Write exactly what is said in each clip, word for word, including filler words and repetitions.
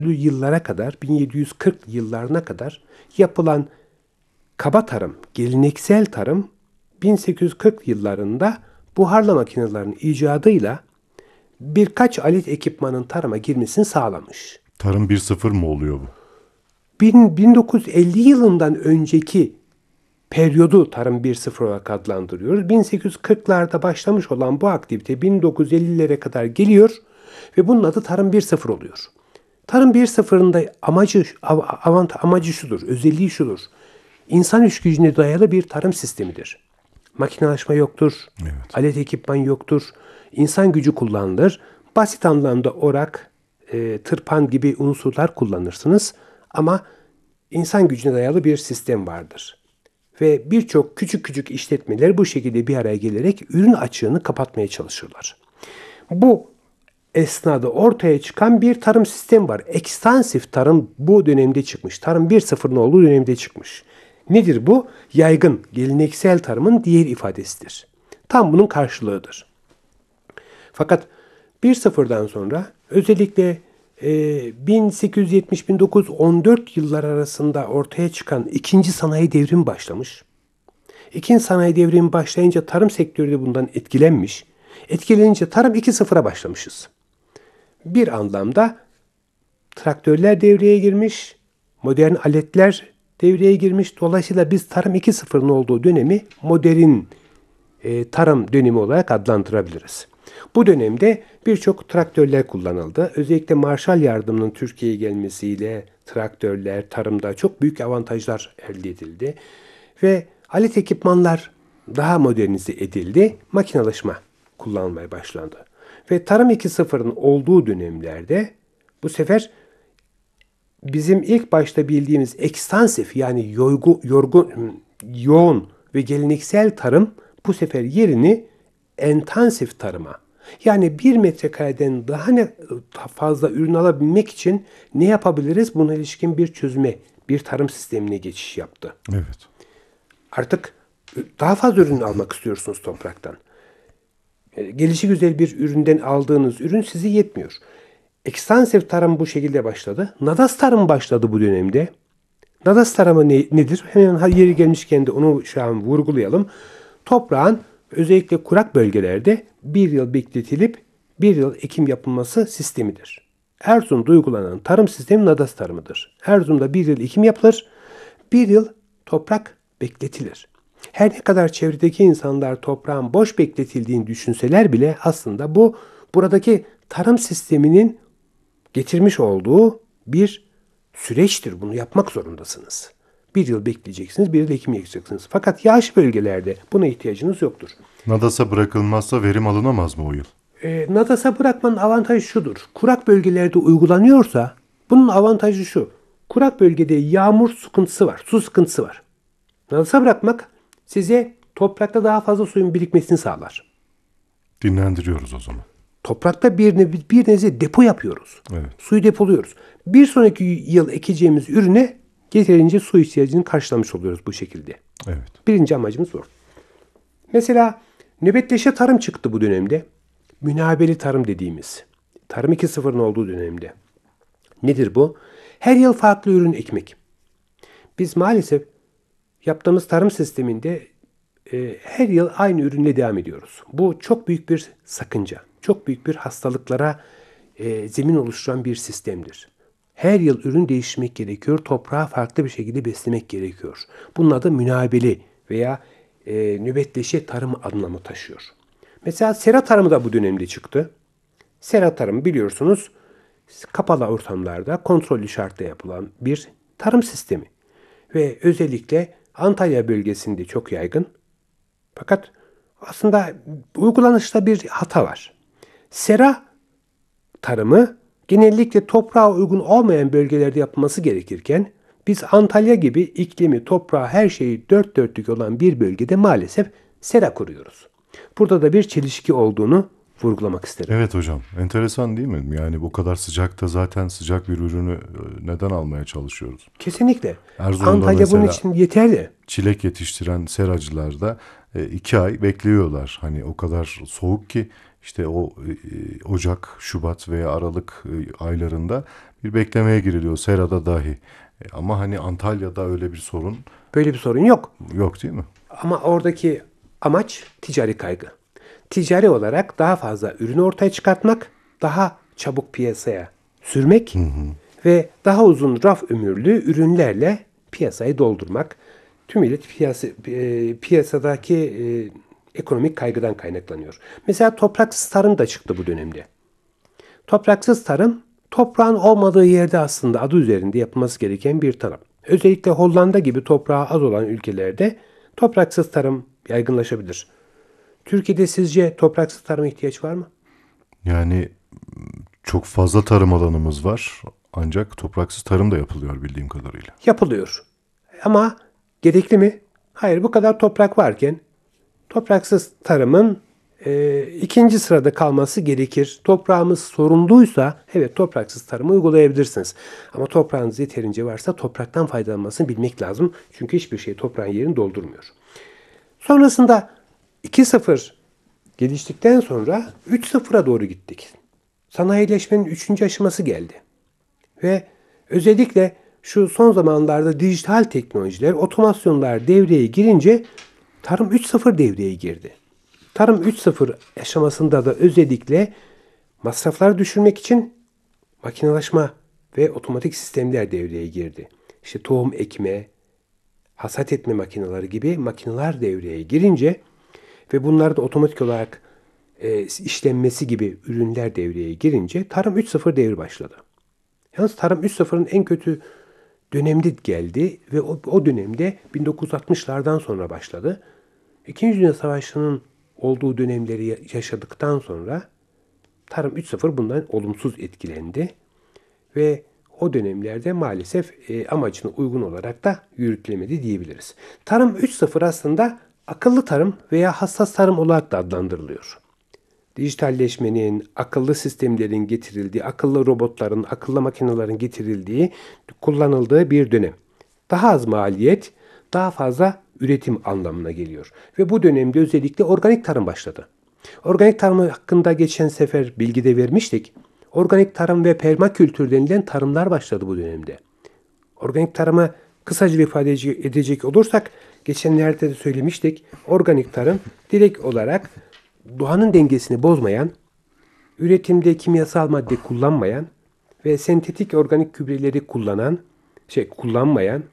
yıllara kadar, bin yedi yüz kırk yıllarına kadar yapılan kaba tarım, geleneksel tarım bin sekiz yüz kırk yıllarında buharlı makinelerin icadıyla birkaç alet ekipmanın tarıma girmesini sağlamış. Tarım bir sıfır mı oluyor bu? bin dokuz yüz elli yılından önceki periyodu Tarım bir sıfır olarak adlandırıyoruz. bin sekiz yüz kırklarda başlamış olan bu aktivite bin dokuz yüz ellilere kadar geliyor ve bunun adı Tarım bir sıfır oluyor. Tarım bir sıfırın da amacı, avant, amacı şudur, özelliği şudur. İnsan iş gücüne dayalı bir tarım sistemidir. Makinelaşma yoktur, Evet. alet ekipman yoktur, insan gücü kullanılır. Basit anlamda orak, e, tırpan gibi unsurlar kullanırsınız ama insan gücüne dayalı bir sistem vardır. Ve birçok küçük küçük işletmeler bu şekilde bir araya gelerek ürün açığını kapatmaya çalışırlar. Bu esnada ortaya çıkan bir tarım sistemi var. Ekstansif tarım bu dönemde çıkmış. Tarım bir sıfırın olduğu dönemde çıkmış. Nedir bu? Yaygın, geleneksel tarımın diğer ifadesidir. Tam bunun karşılığıdır. Fakat bir sıfırdan sonra özellikle e, bin sekiz yüz yetmiş bin dokuz yüz on dört yıllar arasında ortaya çıkan ikinci sanayi devrimi başlamış. İkinci sanayi devrimi başlayınca tarım sektörü de bundan etkilenmiş. Etkilenince tarım iki sıfıra başlamışız. Bir anlamda traktörler devreye girmiş, modern aletler devreye girmiş. Dolayısıyla biz tarım iki sıfırın olduğu dönemi modern e, tarım dönemi olarak adlandırabiliriz. Bu dönemde birçok traktörler kullanıldı. Özellikle Marshall Yardımı'nın Türkiye'ye gelmesiyle traktörler, tarımda çok büyük avantajlar elde edildi. Ve alet ekipmanlar daha modernize edildi. Makinalaşma kullanılmaya başlandı. Ve Tarım iki sıfırın olduğu dönemlerde bu sefer bizim ilk başta bildiğimiz ekstansif yani yorgu, yorgun, yoğun ve geleneksel tarım bu sefer yerini entansif tarıma yani bir metrekareden daha ne fazla ürün alabilmek için ne yapabiliriz? Buna ilişkin bir çözüme, bir tarım sistemine geçiş yaptı. Evet. Artık daha fazla ürün almak istiyorsunuz topraktan. Gelişi güzel bir üründen aldığınız ürün size yetmiyor. Ekstansif tarım bu şekilde başladı. Nadas tarım başladı bu dönemde. Nadas tarımı ne, nedir? Hemen yeri gelmişken de onu şu an vurgulayalım. Toprağın özellikle kurak bölgelerde bir yıl bekletilip bir yıl ekim yapılması sistemidir. Erzurum'da uygulanan tarım sistemi Nadas tarımıdır. Erzurum'da bir yıl ekim yapılır, bir yıl toprak bekletilir. Her ne kadar çevredeki insanlar toprağın boş bekletildiğini düşünseler bile aslında bu buradaki tarım sisteminin getirmiş olduğu bir süreçtir. Bunu yapmak zorundasınız. Bir yıl bekleyeceksiniz, bir yıl ekim yapacaksınız. Fakat yağış bölgelerde buna ihtiyacınız yoktur. Nadas'a bırakılmazsa verim alınamaz mı o yıl? E, Nadas'a bırakmanın avantajı şudur. Kurak bölgelerde uygulanıyorsa bunun avantajı şu. Kurak bölgede yağmur sıkıntısı var, su sıkıntısı var. Nadas'a bırakmak size toprakta daha fazla suyun birikmesini sağlar. Dinlendiriyoruz o zaman. Toprakta bir, nevi, bir nezi depo yapıyoruz. Evet. Suyu depoluyoruz. Bir sonraki yıl ekeceğimiz ürüne yeterince su ihtiyacını karşılamış oluyoruz bu şekilde. Evet. Birinci amacımız bu. Mesela nöbetleşe tarım çıktı bu dönemde. Münabeli tarım dediğimiz. Tarım iki sıfırın olduğu dönemde. Nedir bu? Her yıl farklı ürün ekmek. Biz maalesef yaptığımız tarım sisteminde e, her yıl aynı ürünle devam ediyoruz. Bu çok büyük bir sakınca. Çok büyük bir hastalıklara e, zemin oluşturan bir sistemdir. Her yıl ürün değiştirmek gerekiyor. Toprağı farklı bir şekilde beslemek gerekiyor. Bunun adı münabeli veya e, nöbetleşe tarım anlamı taşıyor. Mesela sera tarımı da bu dönemde çıktı. Sera tarımı biliyorsunuz kapalı ortamlarda kontrollü şartla yapılan bir tarım sistemi. Ve özellikle Antalya bölgesinde çok yaygın. Fakat aslında uygulanışta bir hata var. Sera tarımı genellikle toprağa uygun olmayan bölgelerde yapılması gerekirken biz Antalya gibi iklimi, toprağı, her şeyi dört dörtlük olan bir bölgede maalesef sera kuruyoruz. Burada da bir çelişki olduğunu vurgulamak isterim. Evet hocam. Enteresan değil mi? Yani bu kadar sıcakta zaten sıcak bir ürünü neden almaya çalışıyoruz? Kesinlikle. Erzurum'da Antalya bunun mesela için yeterli. çilek yetiştiren seracılar da e, iki ay bekliyorlar. Hani o kadar soğuk ki işte o e, Ocak, Şubat veya Aralık e, aylarında bir beklemeye giriliyor serada dahi. E, ama hani Antalya'da öyle bir sorun Böyle bir sorun yok. yok değil mi? Ama oradaki amaç ticari kaygı. Ticari olarak daha fazla ürünü ortaya çıkartmak, daha çabuk piyasaya sürmek ve daha uzun raf ömürlü ürünlerle piyasayı doldurmak. Tümüyle piyasa, e, piyasadaki e, ekonomik kaygıdan kaynaklanıyor. Mesela topraksız tarım da çıktı bu dönemde. Topraksız tarım, toprağın olmadığı yerde aslında adı üzerinde yapılması gereken bir tarım. Özellikle Hollanda gibi toprağı az olan ülkelerde topraksız tarım yaygınlaşabilir. Türkiye'de sizce topraksız tarıma ihtiyaç var mı? Yani çok fazla tarım alanımız var. Ancak topraksız tarım da yapılıyor bildiğim kadarıyla. Yapılıyor. Ama gerekli mi? Hayır, bu kadar toprak varken topraksız tarımın e, ikinci sırada kalması gerekir. Toprağımız sorunluysa evet topraksız tarımı uygulayabilirsiniz. Ama toprağınız yeterince varsa topraktan faydalanmasını bilmek lazım. Çünkü hiçbir şey toprağın yerini doldurmuyor. Sonrasında iki sıfır geliştikten sonra üç sıfıra doğru gittik. Sanayileşmenin üçüncü aşaması geldi. Ve özellikle şu son zamanlarda dijital teknolojiler, otomasyonlar devreye girince tarım üç sıfır devreye girdi. Tarım üç sıfır aşamasında da özellikle masrafları düşürmek için makinelaşma ve otomatik sistemler devreye girdi. İşte tohum ekme, hasat etme makineleri gibi makineler devreye girince ve bunların otomatik olarak e, işlenmesi gibi ürünler devreye girince tarım üç sıfır devri başladı. Yalnız tarım üç sıfırın en kötü dönemde geldi ve o, o dönemde bin dokuz yüz altmışlardan sonra başladı. İkinci Dünya Savaşı'nın olduğu dönemleri yaşadıktan sonra tarım üç sıfır bundan olumsuz etkilendi ve o dönemlerde maalesef e, amacına uygun olarak da yürütülemedi diyebiliriz. Tarım üç sıfır aslında akıllı tarım veya hassas tarım olarak da adlandırılıyor. Dijitalleşmenin, akıllı sistemlerin getirildiği, akıllı robotların, akıllı makinelerin getirildiği, kullanıldığı bir dönem. Daha az maliyet, daha fazla üretim anlamına geliyor. Ve bu dönemde özellikle organik tarım başladı. Organik tarım hakkında geçen sefer bilgide vermiştik. Organik tarım ve permakültür denilen tarımlar başladı bu dönemde. Organik tarımı kısaca ifade edecek olursak, geçenlerde de söylemiştik. Organik tarım direkt olarak doğanın dengesini bozmayan, üretimde kimyasal madde kullanmayan ve sentetik organik gübreleri kullanan, şey kullanmayan,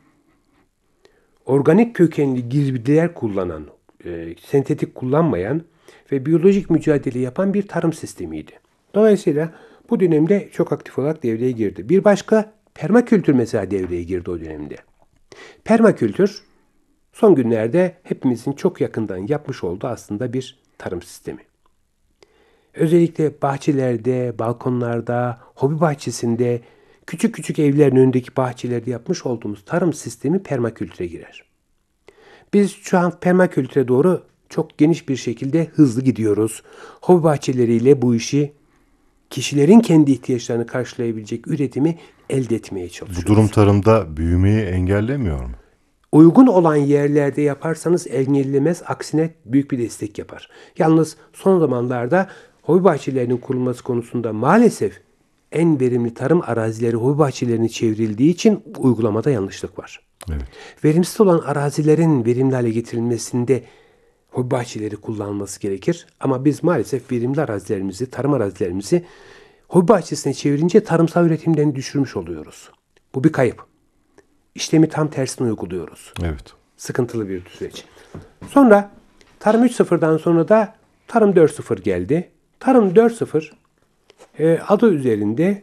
organik kökenli girdiler kullanan, e, sentetik kullanmayan ve biyolojik mücadele yapan bir tarım sistemiydi. Dolayısıyla bu dönemde çok aktif olarak devreye girdi. Bir başka permakültür mesela devreye girdi o dönemde. Permakültür son günlerde hepimizin çok yakından yapmış olduğu aslında bir tarım sistemi. Özellikle bahçelerde, balkonlarda, hobi bahçesinde, küçük küçük evlerin önündeki bahçelerde yapmış olduğumuz tarım sistemi permakültüre girer. Biz şu an permakültüre doğru çok geniş bir şekilde hızlı gidiyoruz. Hobi bahçeleriyle bu işi kişilerin kendi ihtiyaçlarını karşılayabilecek üretimi elde etmeye çalışıyoruz. Bu durum tarımda büyümeyi engellemiyor mu? Uygun olan yerlerde yaparsanız engellemez, aksine büyük bir destek yapar. Yalnız son zamanlarda hobi bahçelerinin kurulması konusunda maalesef en verimli tarım arazileri hobi bahçelerine çevrildiği için uygulamada yanlışlık var. Evet. Verimsiz olan arazilerin verimli hale getirilmesinde hobi bahçeleri kullanılması gerekir. Ama biz maalesef verimli arazilerimizi, tarım arazilerimizi hobi bahçesine çevirince tarımsal üretimden düşürmüş oluyoruz. Bu bir kayıp. İşlemi tam tersine uyguluyoruz. Evet. Sıkıntılı bir süreç. Sonra tarım üç sıfırdan sonra da tarım dört sıfır geldi. Tarım dört sıfır e, adı üzerinde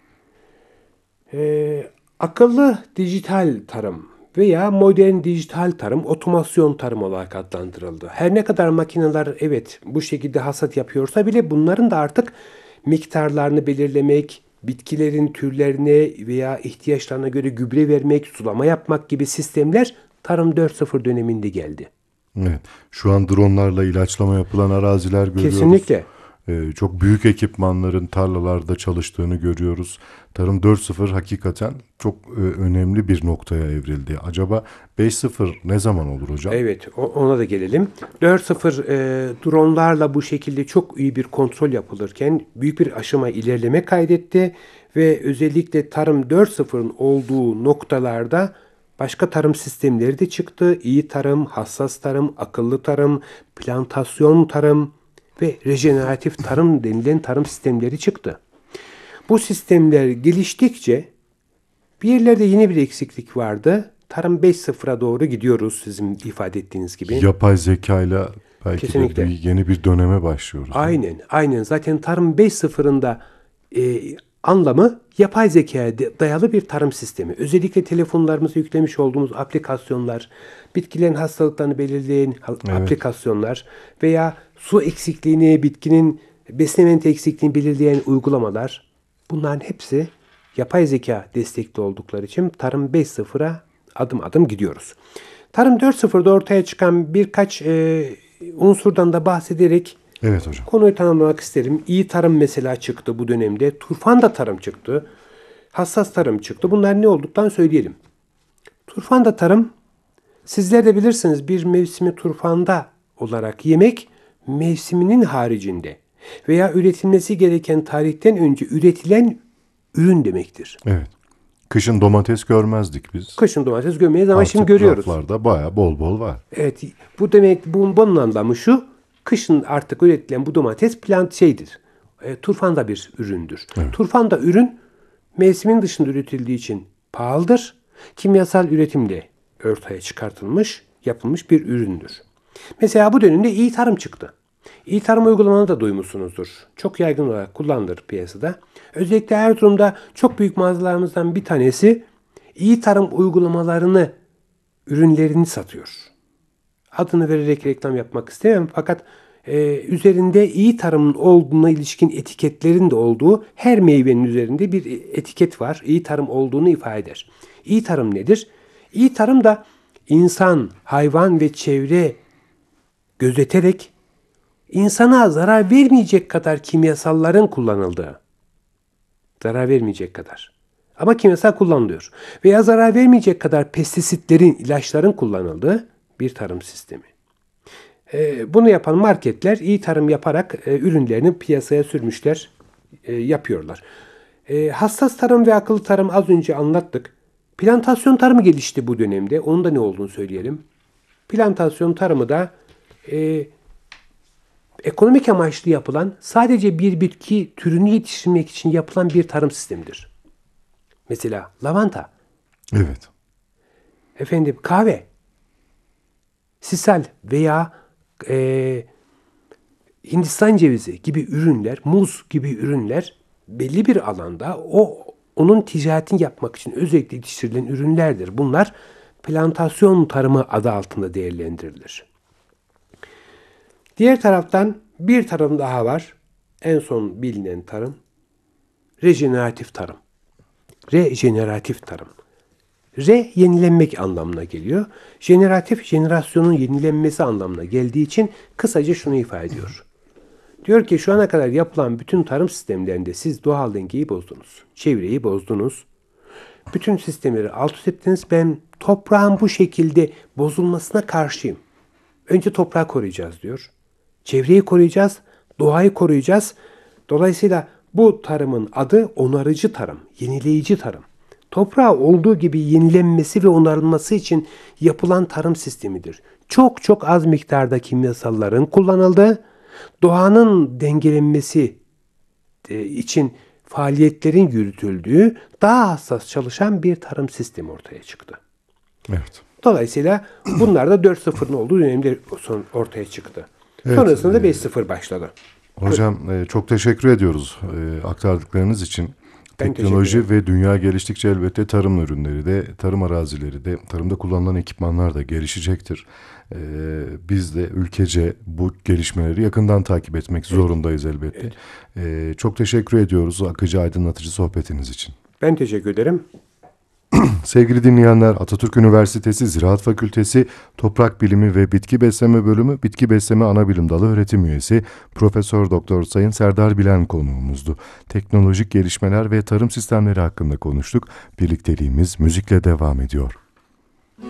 e, akıllı dijital tarım veya modern dijital tarım, otomasyon tarım olarak adlandırıldı. Her ne kadar makineler evet bu şekilde hasat yapıyorsa bile bunların da artık miktarlarını belirlemek, bitkilerin türlerine veya ihtiyaçlarına göre gübre vermek, sulama yapmak gibi sistemler tarım dört sıfır döneminde geldi. Evet. Şu an dronlarla ilaçlama yapılan araziler görüyoruz. Kesinlikle. Ee, çok büyük ekipmanların tarlalarda çalıştığını görüyoruz. Tarım dört nokta sıfır hakikaten çok e, önemli bir noktaya evrildi. Acaba beş nokta sıfır ne zaman olur hocam? Evet, o- ona da gelelim. dört nokta sıfır e, dronlarla bu şekilde çok iyi bir kontrol yapılırken büyük bir aşama ilerleme kaydetti ve özellikle tarım dört nokta sıfırın olduğu noktalarda başka tarım sistemleri de çıktı. İyi tarım, hassas tarım, akıllı tarım, plantasyon tarım ve rejeneratif tarım denilen tarım sistemleri çıktı. Bu sistemler geliştikçe bir yerlerde yine bir eksiklik vardı. Tarım beş nokta sıfıra doğru gidiyoruz sizin ifade ettiğiniz gibi. Yapay zekayla belki de Kesinlikle. bir, yeni bir döneme başlıyoruz. değil mi? Aynen, aynen. Zaten tarım beş nokta sıfırın da e, anlamı yapay zekaya de- dayalı bir tarım sistemi. Özellikle telefonlarımıza yüklemiş olduğumuz aplikasyonlar, bitkilerin hastalıklarını belirleyen ha- Evet. aplikasyonlar veya su eksikliğini, bitkinin besin eksikliğini belirleyen uygulamalar, bunların hepsi yapay zeka destekli oldukları için tarım beş nokta sıfıra adım adım gidiyoruz. Tarım dört nokta sıfırda ortaya çıkan birkaç e, unsurdan da bahsederek Evet hocam. konuyu tanımlamak isterim. İyi tarım mesela çıktı bu dönemde. Turfanda tarım çıktı. Hassas tarım çıktı. Bunlar ne olduktan söyleyelim. Turfanda tarım, sizler de bilirsiniz, bir mevsimi turfanda olarak yemek, mevsiminin haricinde veya üretilmesi gereken tarihten önce üretilen ürün demektir. Evet. Kışın domates görmezdik biz. Kışın domates gömeyiz ama Artık şimdi görüyoruz. raflarda bayağı bol bol var. Evet, bu demek, bu, bunun anlamı şu: kışın artık üretilen bu domates plant şeydir. E, turfanda bir üründür. Turfanda ürün mevsimin dışında üretildiği için pahalıdır. Kimyasal üretimle ortaya çıkartılmış, yapılmış bir üründür. Mesela bu dönemde iyi tarım çıktı. İyi tarım uygulamalarını da duymuşsunuzdur. Çok yaygın olarak kullanılır piyasada. Özellikle Erzurum'da çok büyük mağazalarımızdan bir tanesi iyi tarım uygulamalarını, ürünlerini satıyor. Adını vererek reklam yapmak istemem fakat e, üzerinde iyi tarımın olduğuna ilişkin etiketlerin de olduğu her meyvenin üzerinde bir etiket var. İyi tarım olduğunu ifade eder. İyi tarım nedir? İyi tarım da insan, hayvan ve çevre gözeterek insana zarar vermeyecek kadar kimyasalların kullanıldığı. Zarar vermeyecek kadar. Ama kimyasal kullanılıyor. Veya zarar vermeyecek kadar pestisitlerin, ilaçların kullanıldığı bir tarım sistemi. Ee, bunu yapan marketler iyi tarım yaparak e, ürünlerini piyasaya sürmüşler, e, yapıyorlar. E, hassas tarım ve akıllı tarım az önce anlattık. Plantasyon tarımı gelişti bu dönemde. Onun da ne olduğunu söyleyelim. Plantasyon tarımı da e, ekonomik amaçlı yapılan, sadece bir bitki türünü yetiştirmek için yapılan bir tarım sistemidir. Mesela lavanta, Evet. efendim kahve, sisal veya e, Hindistan cevizi gibi ürünler, muz gibi ürünler belli bir alanda o onun ticaretini yapmak için özellikle yetiştirilen ürünlerdir. Bunlar plantasyon tarımı adı altında değerlendirilir. Diğer taraftan bir tarım daha var. En son bilinen tarım rejeneratif tarım. Rejeneratif tarım. Re yenilenmek anlamına geliyor. Jeneratif, jenerasyonun yenilenmesi anlamına geldiği için kısaca şunu ifade ediyor. Diyor ki şu ana kadar yapılan bütün tarım sistemlerinde siz doğal dengeyi bozdunuz. Çevreyi bozdunuz. Bütün sistemleri alt üst ettiniz. Ben toprağın bu şekilde bozulmasına karşıyım. Önce toprağı koruyacağız diyor. Çevreyi koruyacağız. Doğayı koruyacağız. Dolayısıyla bu tarımın adı onarıcı tarım, yenileyici tarım. Toprağı olduğu gibi yenilenmesi ve onarılması için yapılan tarım sistemidir. Çok çok az miktarda kimyasalların kullanıldığı, doğanın dengelenmesi için faaliyetlerin yürütüldüğü, daha hassas çalışan bir tarım sistemi ortaya çıktı. Evet. Dolayısıyla bunlar da dört sıfırın olduğu dönemde son ortaya çıktı. Evet, Sonrasında da e, beş sıfır başladı. Hocam e, çok teşekkür ediyoruz e, aktardıklarınız için. Ben Teknoloji ve dünya geliştikçe elbette tarım ürünleri de, tarım arazileri de, tarımda kullanılan ekipmanlar da gelişecektir. E, biz de ülkece bu gelişmeleri yakından takip etmek zorundayız elbette. Evet. E, çok teşekkür ediyoruz akıcı aydınlatıcı sohbetiniz için. Ben teşekkür ederim. Sevgili dinleyenler, Atatürk Üniversitesi Ziraat Fakültesi Toprak Bilimi ve Bitki Besleme Bölümü Bitki Besleme Anabilim Dalı öğretim üyesi Profesör Doktor Sayın Serdar Bilen konuğumuzdu. Teknolojik gelişmeler ve tarım sistemleri hakkında konuştuk. Birlikteliğimiz müzikle devam ediyor.